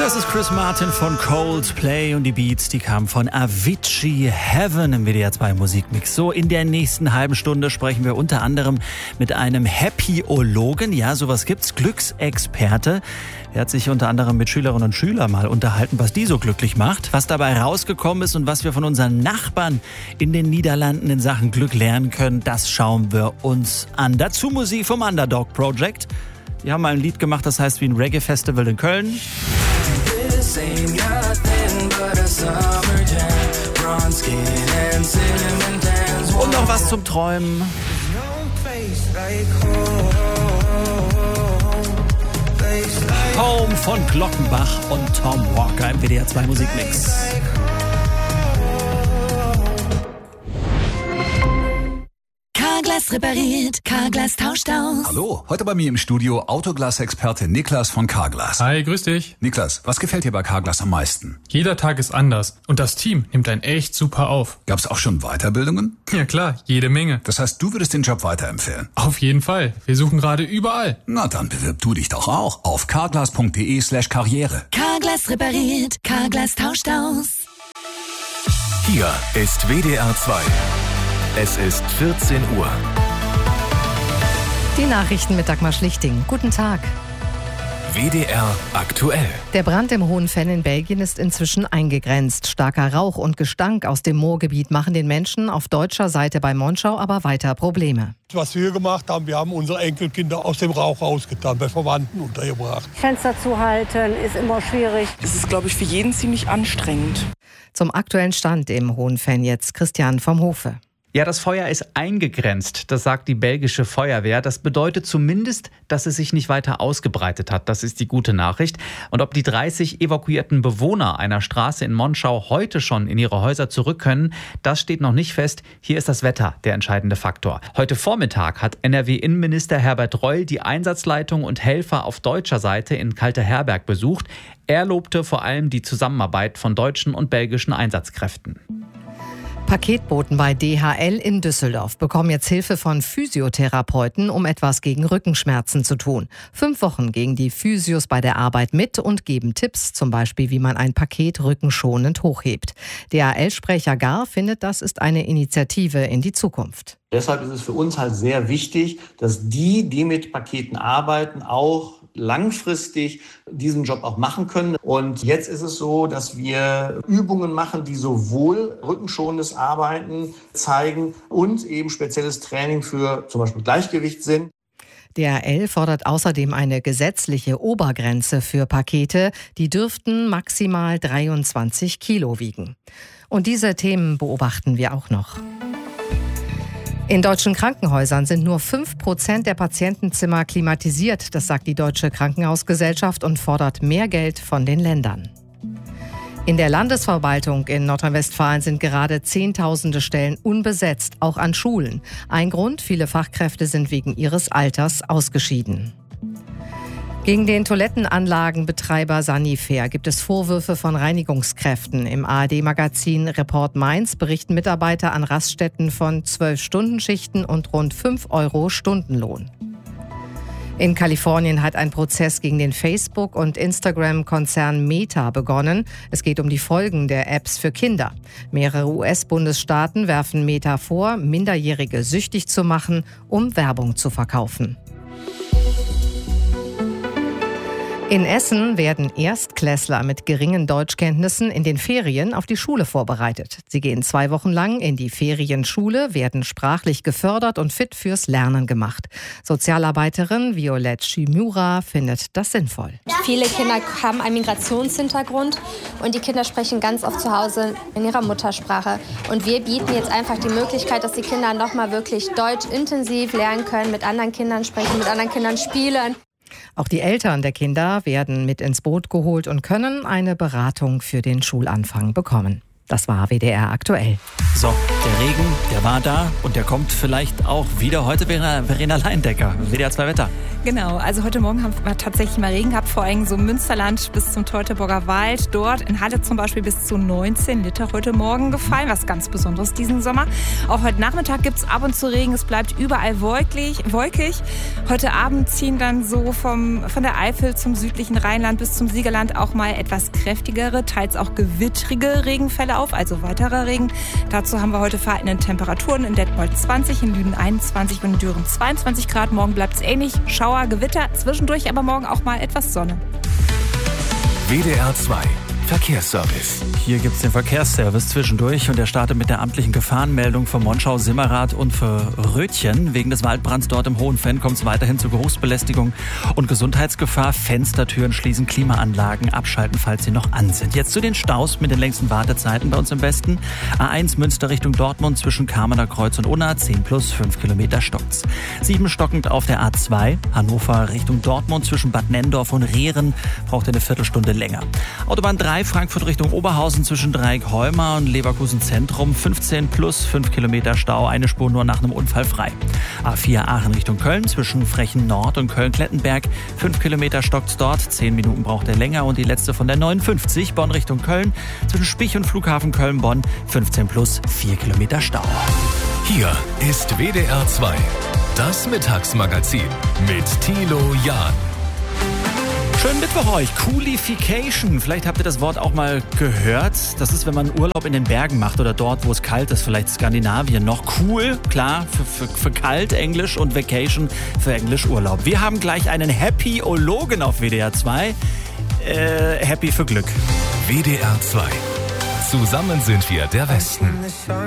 Das ist Chris Martin von Coldplay und die Beats, die kamen von Avicii. Heaven im WDR 2 Musikmix. So, in der nächsten halben Stunde sprechen wir unter anderem mit einem Happyologen. Ja, sowas gibt's. Glücksexperte. Er hat sich unter anderem mit Schülerinnen und Schülern mal unterhalten, was die so glücklich macht, was dabei rausgekommen ist und was wir von unseren Nachbarn in den Niederlanden in Sachen Glück lernen können. Das schauen wir uns an. Dazu Musik vom Underdog Project. Die haben mal ein Lied gemacht, das heißt wie ein Reggae-Festival in Köln. Und noch was zum Träumen. Home von Glockenbach und Tom Walker im WDR 2 Musikmix. Carglass repariert, Carglass tauscht aus. Hallo, heute bei mir im Studio Autoglas-Experte Niklas von Carglass. Hi, grüß dich. Niklas, was gefällt dir bei Carglass am meisten? Jeder Tag ist anders und das Team nimmt einen echt super auf. Gab's auch schon Weiterbildungen? Ja klar, jede Menge. Das heißt, du würdest den Job weiterempfehlen? Auf jeden Fall. Wir suchen gerade überall. Na, dann bewirb du dich doch auch auf carglass.de/karriere. Carglass repariert, Carglass tauscht aus. Hier ist WDR 2. Es ist 14 Uhr. Die Nachrichten mit Dagmar Schlichting. Guten Tag. WDR aktuell. Der Brand im Hohenfenn in Belgien ist inzwischen eingegrenzt. Starker Rauch und Gestank aus dem Moorgebiet machen den Menschen auf deutscher Seite bei Monschau aber weiter Probleme. Was wir gemacht haben, wir haben unsere Enkelkinder aus dem Rauch rausgetan, bei Verwandten untergebracht. Fenster zu halten ist immer schwierig. Es ist, glaube ich, für jeden ziemlich anstrengend. Zum aktuellen Stand im Hohenfenn jetzt Christian vom Hofe. Ja, das Feuer ist eingegrenzt, das sagt die belgische Feuerwehr. Das bedeutet zumindest, dass es sich nicht weiter ausgebreitet hat. Das ist die gute Nachricht. Und ob die 30 evakuierten Bewohner einer Straße in Monschau heute schon in ihre Häuser zurück können, das steht noch nicht fest. Hier ist das Wetter der entscheidende Faktor. Heute Vormittag hat NRW-Innenminister Herbert Reul die Einsatzleitung und Helfer auf deutscher Seite in Kalteherberg besucht. Er lobte vor allem die Zusammenarbeit von deutschen und belgischen Einsatzkräften. Paketboten bei DHL in Düsseldorf bekommen jetzt Hilfe von Physiotherapeuten, um etwas gegen Rückenschmerzen zu tun. 5 Wochen gehen die Physios bei der Arbeit mit und geben Tipps, zum Beispiel wie man ein Paket rückenschonend hochhebt. DHL-Sprecher Gar findet, das ist eine Initiative in die Zukunft. Deshalb ist es für uns halt sehr wichtig, dass die mit Paketen arbeiten, auch langfristig diesen Job auch machen können. Und jetzt ist es so, dass wir Übungen machen, die sowohl rückenschonendes Arbeiten zeigen und eben spezielles Training für zum Beispiel Gleichgewicht sind. DHL fordert außerdem eine gesetzliche Obergrenze für Pakete. Die dürften maximal 23 Kilo wiegen. Und diese Themen beobachten wir auch noch. In deutschen Krankenhäusern sind nur 5% der Patientenzimmer klimatisiert. Das sagt die Deutsche Krankenhausgesellschaft und fordert mehr Geld von den Ländern. In der Landesverwaltung in Nordrhein-Westfalen sind gerade Zehntausende Stellen unbesetzt, auch an Schulen. Ein Grund, viele Fachkräfte sind wegen ihres Alters ausgeschieden. Gegen den Toilettenanlagenbetreiber Sanifair gibt es Vorwürfe von Reinigungskräften. Im ARD-Magazin Report Mainz berichten Mitarbeiter an Raststätten von 12-Stunden-Schichten und rund 5 € Stundenlohn. In Kalifornien hat ein Prozess gegen den Facebook- und Instagram-Konzern Meta begonnen. Es geht um die Folgen der Apps für Kinder. Mehrere US-Bundesstaaten werfen Meta vor, Minderjährige süchtig zu machen, um Werbung zu verkaufen. In Essen werden Erstklässler mit geringen Deutschkenntnissen in den Ferien auf die Schule vorbereitet. Sie gehen 2 Wochen lang in die Ferienschule, werden sprachlich gefördert und fit fürs Lernen gemacht. Sozialarbeiterin Violette Shimura findet das sinnvoll. Viele Kinder haben einen Migrationshintergrund und die Kinder sprechen ganz oft zu Hause in ihrer Muttersprache. Und wir bieten jetzt einfach die Möglichkeit, dass die Kinder nochmal wirklich Deutsch intensiv lernen können, mit anderen Kindern sprechen, mit anderen Kindern spielen. Auch die Eltern der Kinder werden mit ins Boot geholt und können eine Beratung für den Schulanfang bekommen. Das war WDR aktuell. So, der Regen, der war da und der kommt vielleicht auch wieder. Heute Verena Leindecker, WDR 2 Wetter. Genau, also heute Morgen haben wir tatsächlich mal Regen gehabt, vor allem so im Münsterland bis zum Teutoburger Wald. Dort in Halle zum Beispiel bis zu 19 Liter heute Morgen gefallen, was ganz Besonderes diesen Sommer. Auch heute Nachmittag gibt es ab und zu Regen, es bleibt überall wolkig. Heute Abend ziehen dann so von der Eifel zum südlichen Rheinland bis zum Siegerland auch mal etwas kräftigere, teils auch gewittrige Regenfälle auf, also weiterer Regen. Dazu haben wir heute verhaltene Temperaturen in Detmold 20, in Lünen 21 und in Düren 22 Grad. Morgen bleibt es ähnlich, Schauer, Gewitter, zwischendurch aber morgen auch mal etwas Sonne. WDR 2 Verkehrsservice. Hier gibt es den Verkehrsservice zwischendurch und der startet mit der amtlichen Gefahrenmeldung für Monschau-Simmerath und für Rötchen. Wegen des Waldbrands dort im Hohenfenn kommt es weiterhin zu Geruchsbelästigung und Gesundheitsgefahr. Fenstertüren schließen, Klimaanlagen abschalten, falls sie noch an sind. Jetzt zu den Staus mit den längsten Wartezeiten bei uns im Westen. A1 Münster Richtung Dortmund zwischen Kamener Kreuz und Unna, 10 plus 5 Kilometer stockt's. 7 stockend auf der A2 Hannover Richtung Dortmund zwischen Bad Nenndorf und Rehren, braucht eine Viertelstunde länger. Autobahn 3 Frankfurt Richtung Oberhausen zwischen Dreieck-Holmer und Leverkusen Zentrum, 15 plus 5 Kilometer Stau, eine Spur nur nach einem Unfall frei. A4 Aachen Richtung Köln zwischen Frechen Nord und Köln-Klettenberg, 5 Kilometer stockt's dort, 10 Minuten braucht er länger. Und die letzte von der 59 Bonn Richtung Köln zwischen Spich und Flughafen Köln-Bonn, 15 plus 4 Kilometer Stau. Hier ist WDR 2, das Mittagsmagazin mit Thilo Jahn. Schönen Mittwoch euch. Coolification. Vielleicht habt ihr das Wort auch mal gehört. Das ist, wenn man Urlaub in den Bergen macht oder dort, wo es kalt ist, vielleicht Skandinavien noch. Cool, klar, für kalt Englisch und Vacation für Englisch Urlaub. Wir haben gleich einen Happy-Ologen auf WDR 2. Happy für Glück. WDR 2. Zusammen sind wir der Westen.